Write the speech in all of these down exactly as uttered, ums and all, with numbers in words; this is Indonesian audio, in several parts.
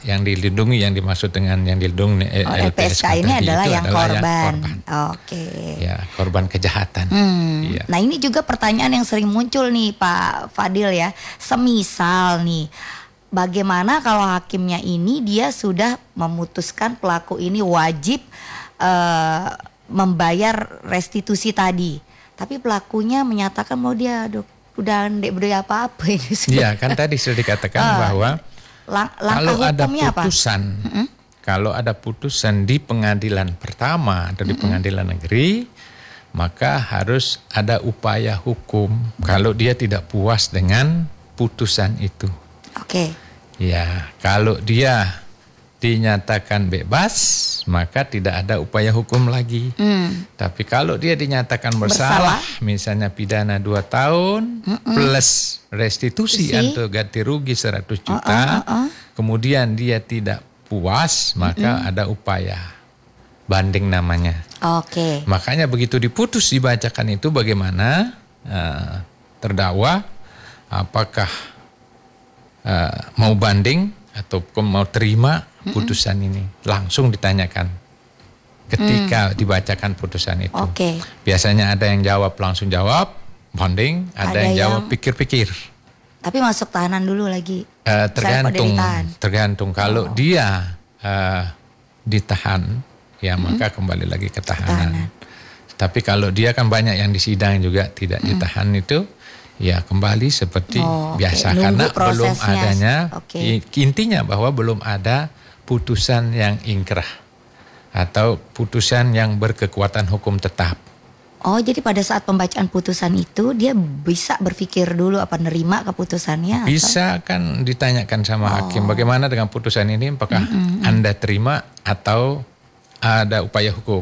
yang dilindungi, yang dimaksud dengan yang dilindungi oh, L P S K ini adalah yang adalah korban. Yang korban. Oke. Ya, korban kejahatan. Hmm. Ya. Nah, ini juga pertanyaan yang sering muncul nih Pak Fadil ya. Semisal nih, bagaimana kalau hakimnya ini dia sudah memutuskan pelaku ini wajib uh, membayar restitusi tadi, tapi pelakunya menyatakan mau dia aduh, udah ndek beri apa-apa ini sudah. Iya, kan tadi sudah dikatakan uh, bahwa lang- kalau ada putusan, apa? kalau ada putusan di pengadilan pertama atau di mm-hmm. pengadilan negeri, maka harus ada upaya hukum kalau dia tidak puas dengan putusan itu. Oke. Okay. Ya, kalau dia dinyatakan bebas, maka tidak ada upaya hukum lagi. Mm. Tapi kalau dia dinyatakan bersalah, bersalah. misalnya pidana dua tahun Mm-mm. plus restitusi si? atau ganti rugi seratus juta, uh-uh, uh-uh. kemudian dia tidak puas, maka Mm-mm. ada upaya banding namanya. Oke. Okay. Makanya begitu diputus dibacakan itu bagaimana uh, terdakwa apakah uh, mau banding atau mau terima putusan Mm-mm. ini, langsung ditanyakan ketika mm. dibacakan putusan itu. Okay. Biasanya ada yang jawab langsung jawab banding, ada, ada yang, yang jawab pikir-pikir. Tapi masuk tahanan dulu lagi. Uh, tergantung, tergantung kalau oh. dia uh, ditahan, ya mm-hmm. maka kembali lagi ke tahanan. Ketahanan. Tapi kalau dia kan banyak yang di sidang juga tidak mm. ditahan itu. Ya kembali seperti oh, biasa okay. karena prosesnya. belum adanya okay. intinya bahwa belum ada putusan yang ingkrah atau putusan yang berkekuatan hukum tetap. Oh, jadi pada saat pembacaan putusan itu dia bisa berpikir dulu apa nerima keputusannya? Bisa atau? Kan ditanyakan sama oh. hakim bagaimana dengan putusan ini, apakah mm-hmm. Anda terima atau ada upaya hukum?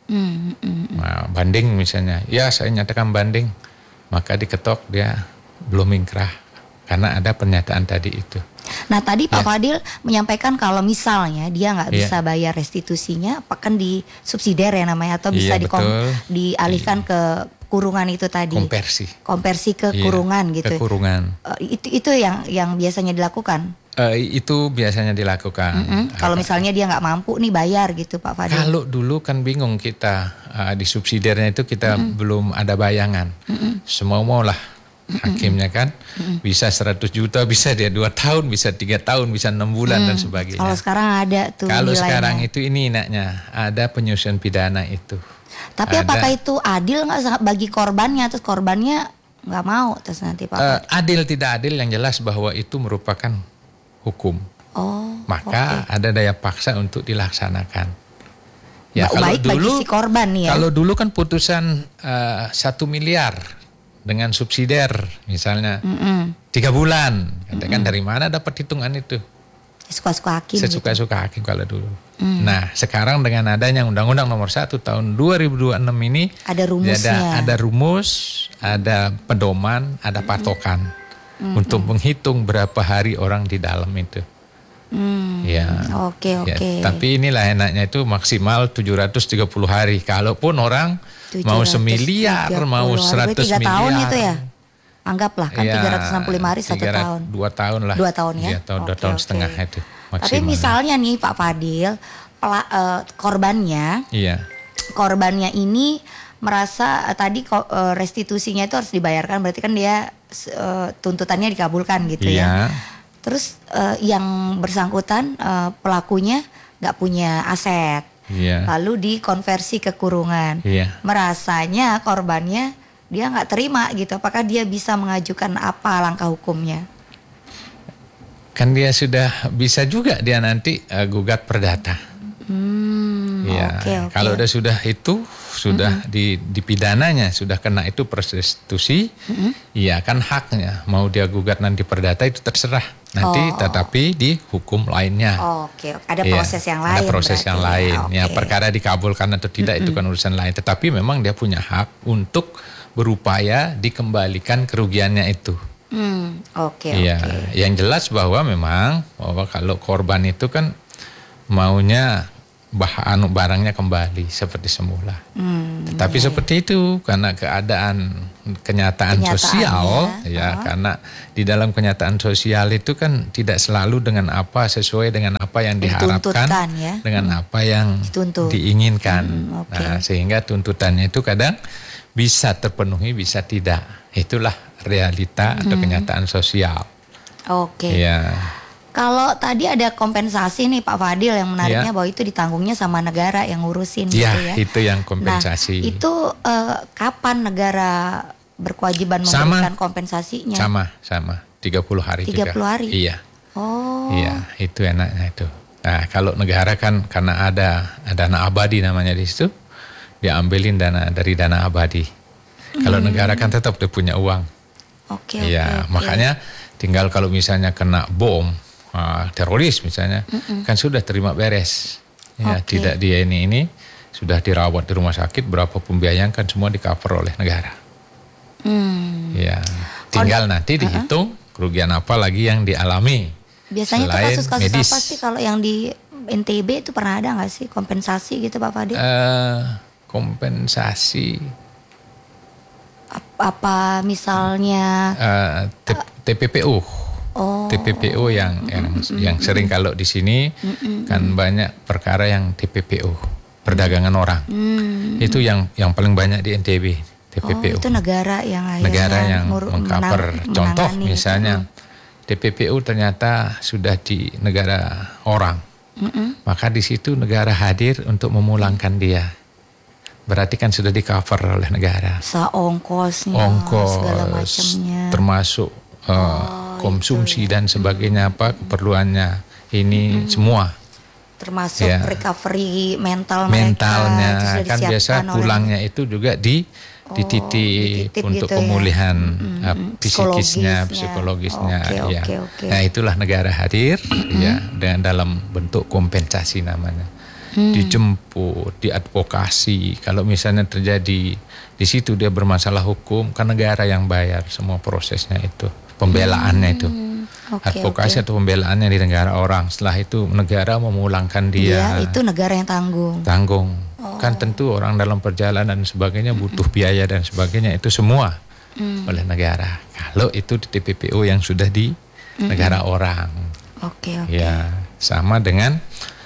Mm-hmm. Nah, banding misalnya, ya saya nyatakan banding. Maka diketok dia belum ingkrah karena ada pernyataan tadi itu. Nah tadi Pak ya. Fadil menyampaikan kalau misalnya dia nggak ya. bisa bayar restitusinya, apakah di subsidiar ya namanya atau bisa ya, dikom- dialihkan ya. ke kurungan itu tadi. Konversi. Konversi ke ya, kurungan gitu. Ke kurungan. Uh, itu itu yang yang biasanya dilakukan. Uh, itu biasanya dilakukan. Mm-hmm. Kalau misalnya dia nggak mampu nih bayar gitu Pak Fadil. Kalau dulu kan bingung kita uh, di subsidiarnya itu kita mm-hmm. belum ada bayangan. Mm-hmm. Semua maulah mm-hmm. hakimnya kan mm-hmm. bisa seratus juta, bisa dia dua tahun, bisa tiga tahun, bisa enam bulan mm. dan sebagainya. Kalau sekarang ada tuh. Kalau nilainya. sekarang itu ini enaknya ada penyusunan pidana itu. Tapi ada. Apakah itu adil nggak bagi korbannya? Terus korbannya nggak mau terus nanti Pak? Uh, adil tidak adil yang jelas bahwa itu merupakan hukum. Oh, maka okay. ada daya paksa untuk dilaksanakan. Ya, ba- kalau baik dulu, bagi si korban ya. Kalau dulu kan putusan uh, satu miliar dengan subsidiar misalnya tiga bulan, katakan dari mana dapat hitungan itu? Suka-suka hakim. Sesuka-suka gitu. hakim kalau dulu. Mm. Nah, sekarang dengan adanya Undang-Undang Nomor satu Tahun dua ribu dua puluh enam ini ada rumusnya. Ada, ada rumus, ada pedoman, ada patokan. Mm-hmm. Untuk menghitung berapa hari orang di dalam itu. Hmm. Ya. Oke, oke. Ya, tapi inilah enaknya itu maksimal tujuh ratus tiga puluh hari. Kalaupun orang mau semiliar, mau seratus miliar. Tahun itu ya? Anggaplah kan ya, tiga ratus enam puluh lima hari satu tahun. Dua tahun lah. Dua tahun ya? Dua tahun, dua okay, tahun okay. setengah itu. Maksimal. Tapi misalnya nih Pak Fadil, pela, uh, korbannya. Iya. Korbannya ini merasa uh, tadi uh, restitusinya itu harus dibayarkan, berarti kan dia uh, tuntutannya dikabulkan gitu iya. ya. Terus uh, yang bersangkutan uh, pelakunya nggak punya aset, iya. lalu dikonversi ke kurungan. Iya. Merasanya korbannya dia nggak terima gitu. Apakah dia bisa mengajukan apa langkah hukumnya? Kan dia sudah bisa juga dia nanti uh, gugat perdata. Hmm, ya, okay, okay. Kalau udah sudah itu sudah mm-hmm. di dipidananya sudah kena itu prostitusi, mm-hmm. ya kan haknya mau dia gugat nanti perdata itu terserah nanti, oh. tetapi di hukum lainnya. Oh, Oke, okay. ada proses ya, yang lain. Ada proses yang lain. Ya, okay. ya perkara dikabulkan atau tidak mm-hmm. itu kan urusan lain. Tetapi memang dia punya hak untuk berupaya dikembalikan kerugiannya itu. Hmm, oke. Okay, ya, okay. Yang jelas bahwa memang bahwa kalau korban itu kan maunya bahan barangnya kembali seperti semula. Hmm, Tetapi ya, seperti itu karena keadaan kenyataan sosial ya, uh-huh. karena di dalam kenyataan sosial itu kan tidak selalu dengan apa sesuai dengan apa apa yang Dituntutkan, diharapkan ya. dengan Hmm. apa yang Dituntut. diinginkan. Hmm, oke. Nah, sehingga tuntutannya itu kadang bisa terpenuhi, bisa tidak. Itulah realita atau kenyataan sosial. Oke. Ya. Kalau tadi ada kompensasi nih Pak Fadil, yang menariknya Ya. bahwa itu ditanggungnya sama negara yang ngurusin Ya, gitu ya. itu yang kompensasi. Nah, itu eh, kapan negara berkewajiban Sama. memberikan kompensasinya? Sama, sama. tiga puluh hari tiga puluh juga. hari? Iya. Oh. Iya, itu enaknya itu. Nah, kalau negara kan karena ada dana abadi namanya di situ, diambilin dana dari dana abadi. Kalau negara kan tetap dia punya uang. Oke, Iya, oke, oke. makanya tinggal kalau misalnya kena bom, uh, teroris misalnya, kan sudah terima beres. Ya, Oke. tidak dia ini ini sudah dirawat di rumah sakit, berapa pembiayaan kan semua di-cover oleh negara. Hmm. Ya, tinggal nanti dihitung kerugian apa lagi yang dialami. Biasanya tuh selain kasus-kasus medis. apa sih kalau yang di N T B itu pernah ada nggak sih kompensasi gitu Pak Fadil? Eh, kompensasi Ap- Apa misalnya? eh, T- TPPU. Oh. T P P U yang yang yang sering kalau di sini kan banyak perkara yang T P P U, perdagangan orang. Hmm. Itu yang yang paling banyak di N T B, T P P U. Oh, itu negara yang akhirnya Negara yang ngur- mengcover. menang- Contoh menangani itu. misalnya T P P U ternyata sudah di negara orang. Mm-mm. Maka di situ negara hadir untuk memulangkan dia. Berarti kan sudah di-cover oleh negara. Sa ongkosnya, Ongkos, segala macamnya. termasuk uh, konsumsi dan sebagainya, apa keperluannya ini semua. Termasuk Ya. recovery mental mereka. itu Mentalnya sudah kan biasa disiapkan oleh- pulangnya itu juga di Oh, dititip dititip untuk gitu ya. pemulihan Mm-mm. uh, psikisnya, Psikologisnya. psikologisnya. Oke, ya. oke, oke. Nah itulah negara hadir ya dengan dalam bentuk kompensasi namanya. Hmm. Dijemput, diadvokasi. Kalau misalnya terjadi di situ dia bermasalah hukum, kan negara yang bayar semua prosesnya itu, pembelaannya itu. Hmm, oke, Advokasi oke. atau pembelaannya di negara orang. Setelah itu negara memulangkan dia. Dia itu negara yang tanggung. Tanggung. Kan tentu orang dalam perjalanan dan sebagainya butuh biaya dan sebagainya, itu semua oleh negara. Kalau itu di T P P U yang sudah di negara orang. Oke, oke. Ya, sama dengan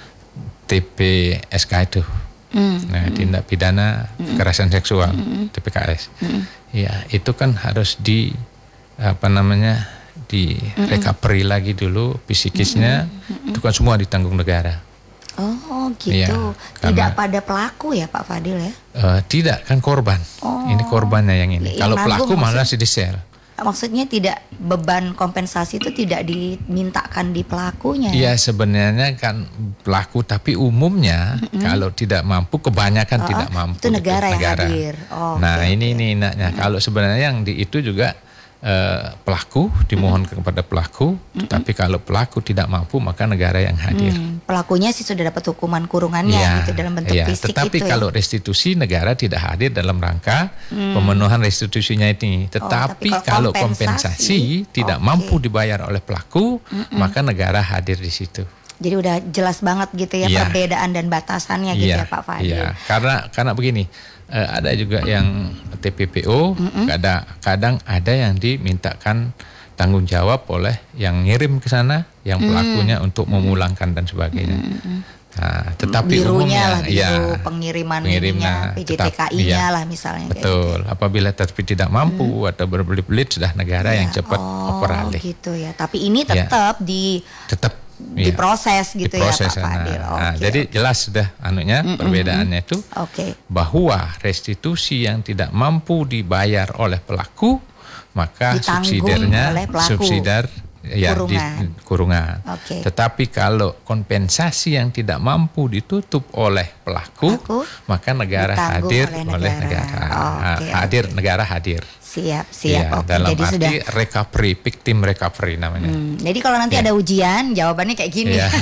T P S K itu. Hmm. Nah, tindak pidana kekerasan seksual, T P K S. Ya, itu kan harus di apa namanya? di recovery lagi dulu psikisnya. Itu kan semua ditanggung negara. Oh, gitu. Iya, Tidak karena- pada pelaku ya Pak Fadil ya? Eh, tidak, kan korban. Oh. Ini korbannya yang ini. Yang Kalau nanggung pelaku malah maksud- si disel. Maksudnya tidak, beban kompensasi itu tidak dimintakan di pelakunya. Iya, sebenarnya kan pelaku, tapi umumnya kalau tidak mampu, kebanyakan Oh, tidak oh, mampu. itu negara yang negara. hadir. Oh, Nah, oke, ini oke. ini enaknya. Kalau sebenarnya yang di itu juga eh, pelaku dimohon kepada pelaku, tapi kalau pelaku tidak mampu maka negara yang hadir. Hmm, pelakunya sih sudah dapat hukuman kurungannya Iya, gitu dalam bentuk iya. fisik Tetapi itu kalau ya. restitusi negara tidak hadir dalam rangka pemenuhan restitusinya ini. Tetapi, Oh, tapi kalau kalau kompensasi, kompensasi tidak oke. mampu dibayar oleh pelaku, maka negara hadir di situ. Jadi udah jelas banget gitu ya Iya. perbedaan dan batasannya gitu ya Pak Fadil. Iya, karena karena begini, eh, ada juga yang T P P O, kadang kadang ada yang dimintakan tanggung jawab oleh yang ngirim ke sana, yang pelakunya untuk memulangkan dan sebagainya. Nah, tetapi Birunya umumnya lah, biru ya, pengiriman pengirimnya, ininya, P J T K tetap- I-nya iya. lah misalnya. kayak Betul. gitu. Apabila tapi tidak mampu atau berbelit-belit, sudah negara yang Ya, cepat oh, operasi. gitu ya. Tapi ini Ya. tetap di Tetap iya, diproses gitu diproses. ya Pak Fadil. Nah, Oke, nah, jadi oke. jelas sudah anunya perbedaannya itu. Oke. Bahwa restitusi yang tidak mampu dibayar oleh pelaku, maka Ditanggung subsidiarnya oleh pelaku. subsidiar ya di Kurungan. kurungan. Oke. Tetapi kalau kompensasi yang tidak mampu ditutup oleh pelaku, Pelaku, maka negara ditanggung hadir oleh oleh negara. negara. Oke, hadir oke. negara hadir. Siap, siap. Ya, Oke, dalam jadi arti sudah. recovery, victim recovery namanya. Hmm, jadi kalau nanti Ya. ada ujian, jawabannya kayak gini. Iya.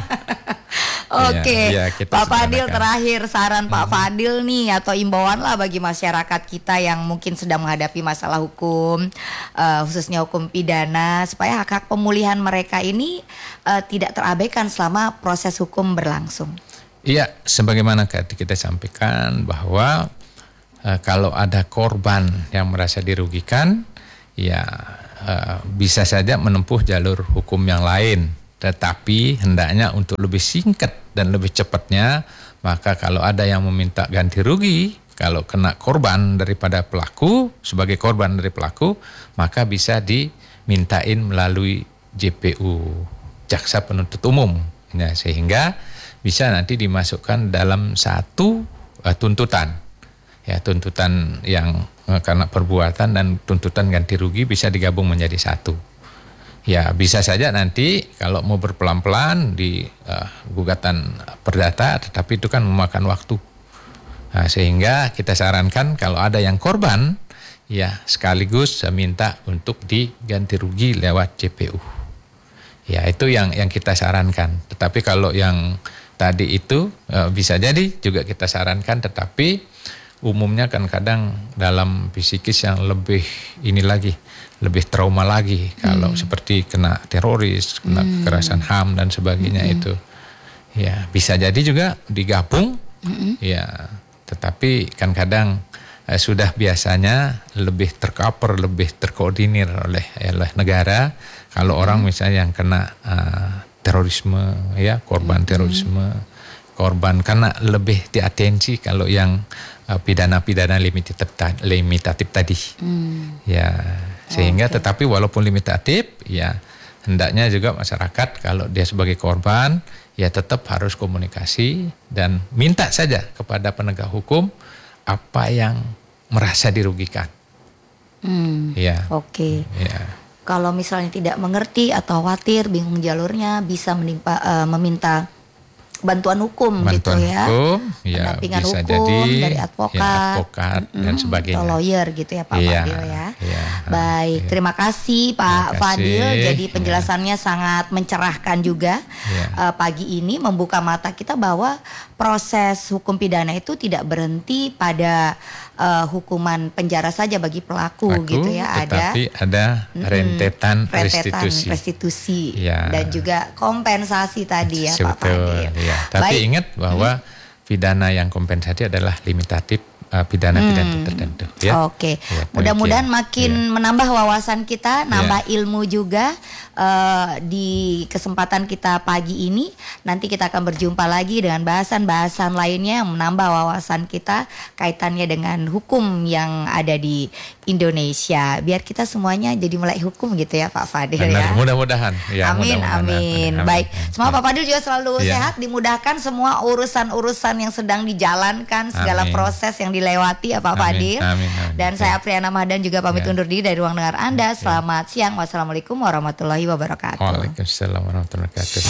Oke, Iya, iya, kita Pak Fadil, sederhanakan. terakhir saran Pak Fadil nih atau imbauan lah bagi masyarakat kita yang mungkin sedang menghadapi masalah hukum, eh, khususnya hukum pidana, supaya hak-hak pemulihan mereka ini eh, tidak terabaikan selama proses hukum berlangsung. Iya, sebagaimana tadi kita sampaikan bahwa eh, kalau ada korban yang merasa dirugikan, ya eh, bisa saja menempuh jalur hukum yang lain. tetapi hendaknya untuk lebih singkat dan lebih cepatnya, maka kalau ada yang meminta ganti rugi, kalau kena korban daripada pelaku, sebagai korban dari pelaku, maka bisa dimintain melalui J P U, Jaksa Penuntut Umum, ya, sehingga bisa nanti dimasukkan dalam satu uh, tuntutan, ya, tuntutan yang uh, karena perbuatan dan tuntutan ganti rugi bisa digabung menjadi satu. Ya, bisa saja nanti kalau mau berpelan-pelan di uh, gugatan perdata, tetapi itu kan memakan waktu. Nah, sehingga kita sarankan kalau ada yang korban, ya sekaligus minta untuk diganti rugi lewat J P U. Ya, itu yang yang kita sarankan. Tetapi kalau yang tadi itu uh, bisa jadi juga kita sarankan, tetapi umumnya kan kadang dalam psikis yang lebih ini lagi, lebih trauma lagi kalau hmm. seperti kena teroris, kena hmm. kekerasan H A M dan sebagainya hmm. itu. Ya, bisa jadi juga digabung. Hmm. Ya, tetapi kan kadang eh, sudah biasanya lebih tercover, lebih terkoordinir oleh oleh negara. Kalau hmm. orang misalnya yang kena uh, terorisme, ya, korban hmm. terorisme, korban karena lebih diatensi kalau yang uh, pidana-pidana limitatif, limitatif tadi. Hmm. Ya, sehingga okay. tetapi walaupun limitatif, ya hendaknya juga masyarakat kalau dia sebagai korban, ya tetap harus komunikasi dan minta saja kepada penegak hukum apa yang merasa dirugikan. Hmm. Ya. Oke. Okay. Ya. Kalau misalnya tidak mengerti atau khawatir, bingung jalurnya, bisa menimpa, uh, meminta bantuan hukum bantuan gitu ya, hukum, ya pendampingan bisa hukum jadi, dari advokat, ya, advokat mm-hmm, dan sebagainya, atau lawyer gitu ya Pak ya, Fadil ya. ya. Baik, ya. Terima kasih Pak terima Fadil. kasih. Jadi penjelasannya ya. sangat mencerahkan juga ya. uh, pagi ini, membuka mata kita bahwa proses hukum pidana itu tidak berhenti pada uh, hukuman penjara saja bagi pelaku, pelaku gitu ya. Tetapi ada, ada rentetan, mm, rentetan restitusi, restitusi ya. dan juga kompensasi tadi ya Betul, Pak Fadil. Ya. Tapi Baik. ingat bahwa hmm. pidana yang kompensasi adalah limitatif, uh, pidana-pidana hmm. tertentu. Ya? Oke, ya, mudah-mudahan makin ya. menambah wawasan kita, nambah ya. ilmu juga uh, di kesempatan kita pagi ini. Nanti kita akan berjumpa lagi dengan bahasan-bahasan lainnya yang menambah wawasan kita kaitannya dengan hukum yang ada di Indonesia. Biar kita semuanya jadi melek hukum gitu ya Pak Fadil. Benar, ya. Mudah-mudahan. Ya, amin, mudah-mudahan. amin. Amin. Baik, semoga ya. Pak Fadil juga selalu ya. sehat, dimudahkan semua urusan-urusan yang sedang dijalankan, segala amin. proses yang dilewati ya Pak amin. Fadil. Amin, amin. Dan ya. saya Apriana Mahdan juga pamit ya. undur diri dari ruang dengar Anda. Selamat ya. siang. Wassalamualaikum warahmatullahi wabarakatuh. Waalaikumsalam warahmatullahi wabarakatuh.